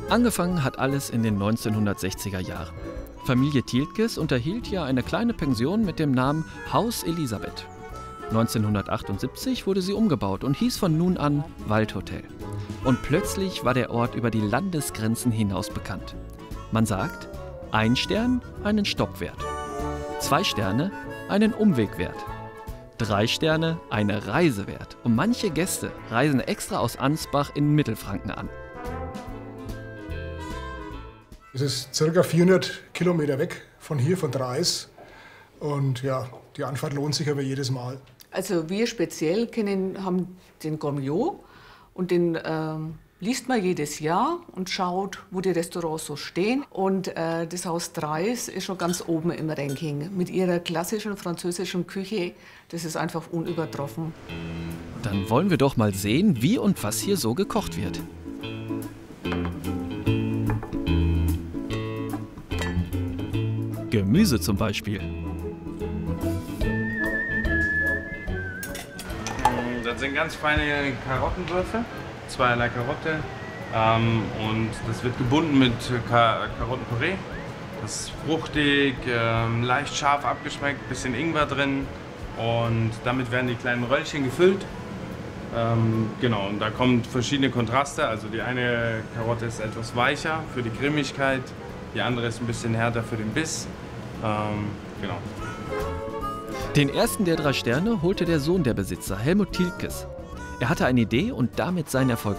Angefangen hat alles in den 1960er Jahren. Familie Tieltges unterhielt hier eine kleine Pension mit dem Namen Haus Elisabeth. 1978 wurde sie umgebaut und hieß von nun an Waldhotel. Und plötzlich war der Ort über die Landesgrenzen hinaus bekannt. Man sagt, 1 Stern einen Stoppwert, 2 Sterne einen Umwegwert, 3 Sterne eine Reise wert. Und manche Gäste reisen extra aus Ansbach in Mittelfranken an. Es ist ca. 400 Kilometer weg von hier, von Dreis. Und ja, die Anfahrt lohnt sich aber jedes Mal. Also wir speziell haben den Gourmillot und den liest man jedes Jahr und schaut, wo die Restaurants so stehen. Und das Haus Dreis ist schon ganz oben im Ranking. Mit ihrer klassischen französischen Küche, das ist einfach unübertroffen. Dann wollen wir doch mal sehen, wie und was hier so gekocht wird. Gemüse zum Beispiel. Das sind ganz feine Karottenwürfel, zweierlei Karotte. Und das wird gebunden mit Karottenpüree. Das ist fruchtig, leicht scharf abgeschmeckt, bisschen Ingwer drin. Und damit werden die kleinen Röllchen gefüllt. Genau, und da kommen verschiedene Kontraste. Also die eine Karotte ist etwas weicher für die Cremigkeit, die andere ist ein bisschen härter für den Biss. Genau. Den ersten der 3 Sterne holte der Sohn der Besitzer, Helmut Tieltges. Er hatte eine Idee und damit seinen Erfolg